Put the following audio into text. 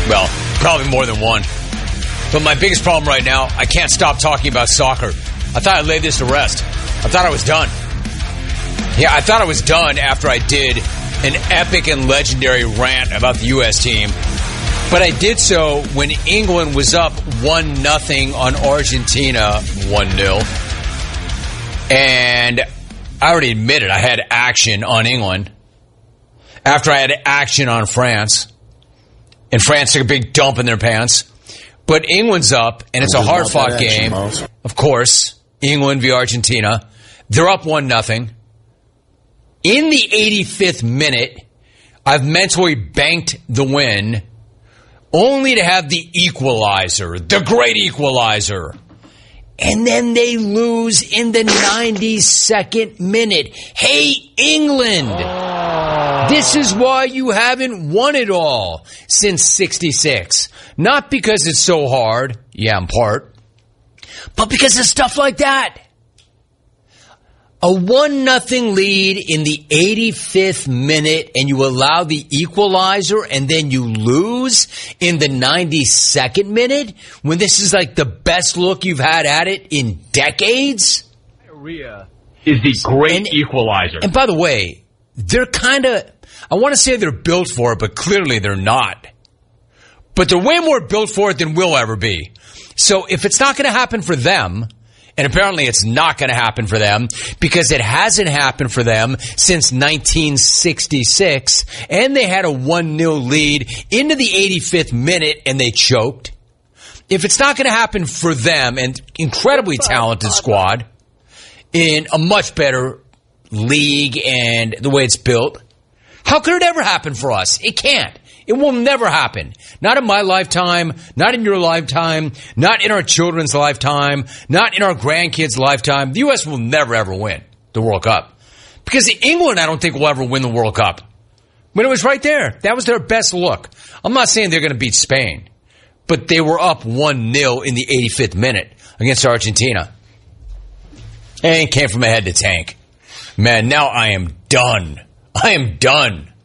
Well, probably more than one. But my biggest problem right now, I can't stop talking about soccer. I thought I'd lay this to rest. I thought I was done. Yeah, I thought I was done after I did an epic and legendary rant about the U.S. team. But I did so when England was up 1-0 on Argentina, 1-0. And I already admitted I had action on England after I had action on France. And France took a big dump in their pants. But England's up, and it's a hard-fought game. Of course, England v. Argentina. They're up 1-0. In the 85th minute, I've mentally banked the win, only to have the equalizer, the great equalizer. And then they lose in the 92nd minute. Hey, England! This is why you haven't won it all since 66. Not because it's so hard, yeah, in part, but because of stuff like that. A 1-0 lead in the 85th minute, and you allow the equalizer, and then you lose in the 92nd minute, when this is like the best look you've had at it in decades? Diarrhea is the great equalizer. And by the way, they're kind of, I want to say they're built for it, but clearly they're not. But they're way more built for it than we'll ever be. So if it's not going to happen for them, and apparently it's not going to happen for them because it hasn't happened for them since 1966, and they had a 1-0 lead into the 85th minute and they choked. If it's not going to happen for them, and incredibly talented squad in a much better league and the way it's built, how could it ever happen for us? It can't. It will never happen. Not in my lifetime, not in your lifetime, not in our children's lifetime, not in our grandkids' lifetime. The U.S. will never, ever win the World Cup. Because England, I don't think, will ever win the World Cup. But it was right there. That was their best look. I'm not saying they're going to beat Spain, but they were up 1-0 in the 85th minute against Argentina. And it came from a head to tank. Man, now I am done. I am done.